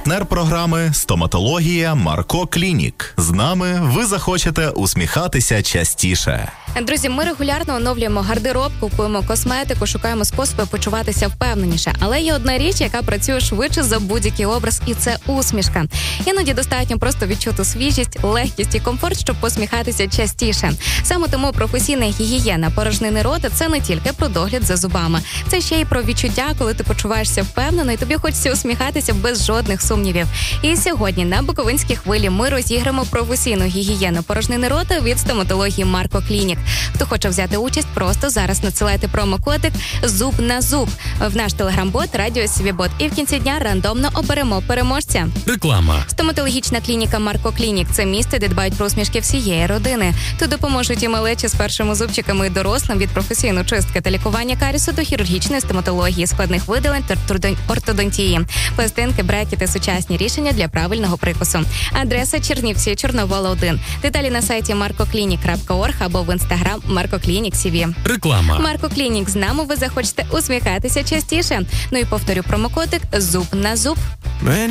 Партнер програми «Стоматологія Марко Клінік». З нами ви захочете усміхатися частіше. Друзі, ми регулярно оновлюємо гардероб, купуємо косметику, шукаємо способи почуватися впевненіше. Але є одна річ, яка працює швидше за будь-який образ, і це усмішка. Іноді достатньо просто відчути свіжість, легкість і комфорт, щоб посміхатися частіше. Саме тому професійна гігієна порожнини рота – це не тільки про догляд за зубами. Це ще й про відчуття, коли ти почуваєшся впевнено і тобі хочеться усміхатися без жодних сумнівів. І сьогодні на Буковинській хвилі ми розіграємо професійну гігієну порожнини рота від стоматології Марко Клінік. Хто хоче взяти участь, просто зараз надсилайте промокодик «Зуб на зуб» в наш телеграм-бот «Радіо Свібот». І в кінці дня рандомно оберемо переможця. Реклама. Стоматологічна клініка Марко Клінік – це місце, де дбають про усмішки всієї родини. Тут допоможуть і малечі з першими зубчиками, і дорослим від професійної чистки та лікування карісу до хірургічної стоматології, складних видалень та ортодонтії, пластинки, брекети, сучасні рішення для правильного прикусу. Адреса Чернівці, Чорновола 1. Деталі на сайті markoclinic.org або в інстаграм Марко Клінік СІВІ. Реклама. Марко Клінік, з нами ви захочете усміхатися частіше. Ну і повторю промокодик «Зуб на зуб».